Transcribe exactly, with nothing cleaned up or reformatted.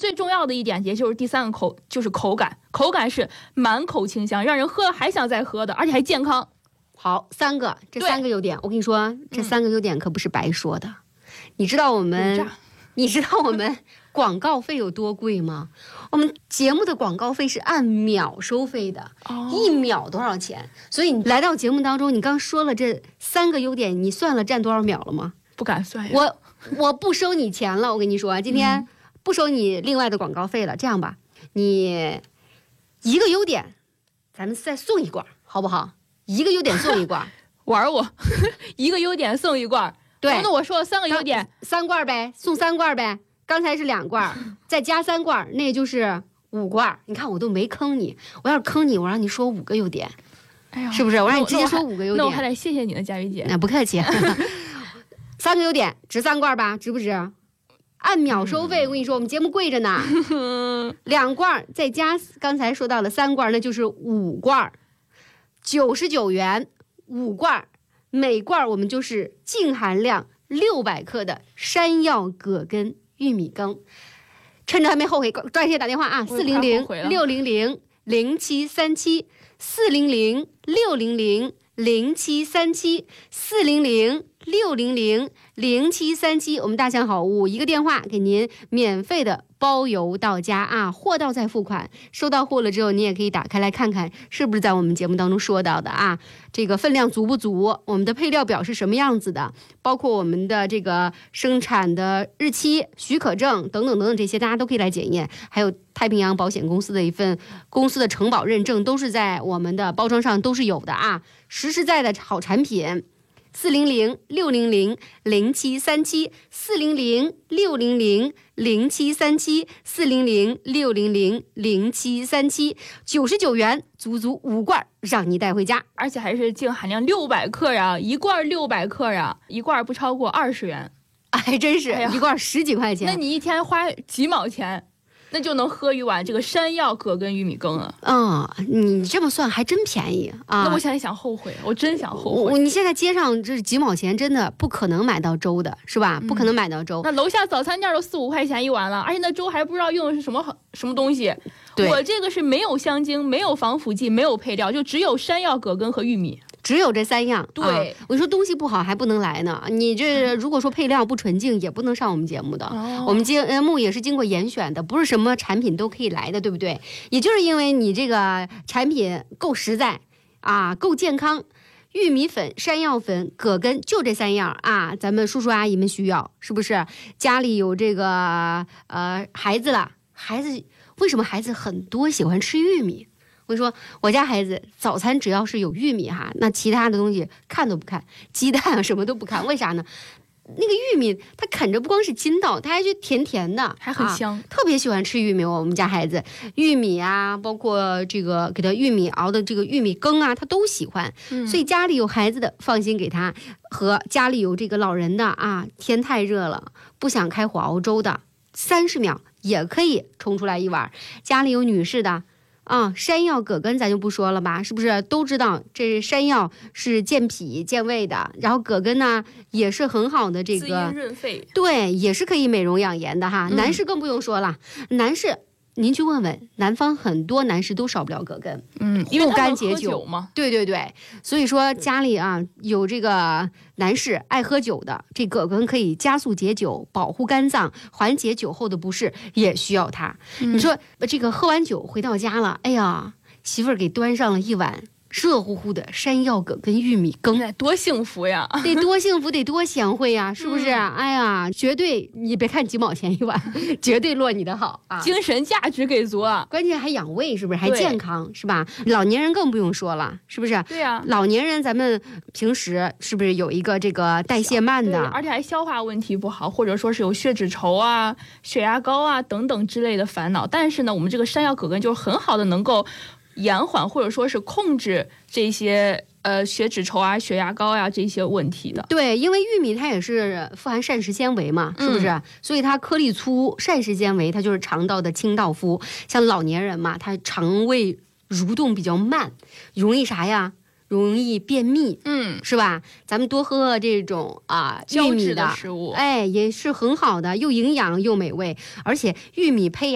最重要的一点，也就是第三个口，就是口感，口感是满口清香，让人喝了还想再喝的，而且还健康。 好，三个，这三个优点，我跟你说，这三个优点可不是白说的。嗯、你知道我们，你知道我们广告费有多贵吗？我们节目的广告费是按秒收费的，哦、一秒多少钱？所以你来到节目当中，你刚说了这三个优点，你算了占多少秒了吗？ 不敢算呀。 我我不收你钱了，我跟你说，今天不收你另外的广告费了。嗯、这样吧，你一个优点，咱们再送一罐，好不好？一个优点送一罐， 玩我，一个优点送一罐。 对， 那我说了三个优点， 三罐呗，送三罐呗。刚才是两罐，再加三罐，那就是五罐。你看我都没坑你，我要是坑你，我让你说五个优点，哎呀，是不是？我让你直接说五个优点。 那我还得谢谢你的佳宇姐。 那不客气。三个优点值三罐吧？值不值？按秒收费，我跟你说，我们节目贵着呢。两罐再加刚才说到了三罐，那就是五罐。九十九元五罐，每罐我们就是净含量六百克的山药葛根玉米羹。趁着还没后悔，抓紧打电话啊！四零零六零零零七三七，四零零六零零零七三七，四零零六零零零七三七，我们大象好物一个电话给您免费的包邮到家啊，货到再付款。收到货了之后，你也可以打开来看看是不是在我们节目当中说到的啊，这个分量足不足，我们的配料表是什么样子的，包括我们的这个生产的日期、许可证等等等等这些，大家都可以来检验。还有太平洋保险公司的一份公司的承保认证，都是在我们的包装上都是有的啊，实实在在的好产品。四零零六零零零七三七，四零零六零零零七三七，四零零六零零零七三七，九十九元，足足五罐，让你带回家， 而且还是净含量六百克呀，一罐六百克呀，一罐不超过二十元， 还真是、哎、一罐十几块钱， 那你一天花几毛钱？那就能喝一碗这个山药葛根玉米羹啊！ 嗯，你这么算还真便宜啊！ 那我现在想后悔，我真想后悔。 你现在街上这几毛钱真的不可能买到粥的，是吧？嗯、不可能买到粥。 那楼下早餐店都四五块钱一碗了，而且那粥还不知道用的是什么什么东西。我这个是没有香精、没有防腐剂、没有配料，就只有山药、葛根和玉米。 只有这三样， 对、 啊、我说东西不好还不能来呢。你这如果说配料不纯净，也不能上我们节目的。哦、我们节目也是经过严选的，不是什么产品都可以来的，对不对？也就是因为你这个产品够实在啊，够健康，玉米粉、山药粉、葛根就这三样啊，咱们叔叔阿姨们需要，是不是？家里有这个呃孩子了，孩子为什么孩子很多喜欢吃玉米？我跟你说，我家孩子早餐只要是有玉米哈，那其他的东西看都不看，鸡蛋啊什么都不看。为啥呢？那个玉米它啃着不光是筋道，它还就甜甜的， 还很香、啊， 特别喜欢吃玉米。我们家孩子玉米啊，包括这个给他玉米熬的这个玉米羹啊，他都喜欢。嗯、所以家里有孩子的放心给他，和家里有这个老人的啊，天太热了不想开火熬粥的，三十秒也可以冲出来一碗。家里有女士的。啊，山药葛根咱就不说了吧，是不是都知道这山药是健脾健胃的，然后葛根呢也是很好的这个滋阴润肺， 对，也是可以美容养颜的哈。嗯、男士更不用说了，男士您去问问，南方很多男士都少不了葛根， 嗯，因为护肝解酒嘛， 对对对，所以说家里啊有这个男士爱喝酒的，这葛根可以加速解酒，保护肝脏，缓解酒后的不适，也需要它。嗯、你说这个喝完酒回到家了，哎呀，媳妇儿给端上了一碗热乎乎的山药葛根玉米羹， 多幸福呀！ 得多幸福，得多贤惠呀，是不是？嗯、哎呀，绝对你别看几毛钱一碗，绝对落你的好啊！ 精神价值给足啊， 关键还养胃，是不是？还健康，是吧？老年人更不用说了，是不是？ 对呀、啊， 老年人咱们平时是不是有一个这个代谢慢的， 而且还消化问题不好，或者说是有血脂稠啊、血压高啊等等之类的烦恼。但是呢，我们这个山药葛根就是很好的能够延缓或者说是控制这些呃血脂稠啊、血压高呀、啊、这些问题的。 对，因为玉米它也是富含膳食纤维嘛，是不是？嗯、所以它颗粒粗，膳食纤维它就是肠道的清道夫。像老年人嘛，他肠胃蠕动比较慢，容易啥呀？容易便秘，嗯，是吧？咱们多喝喝这种啊玉米 的, 的食物， 哎，也是很好的，又营养又美味，而且玉米胚芽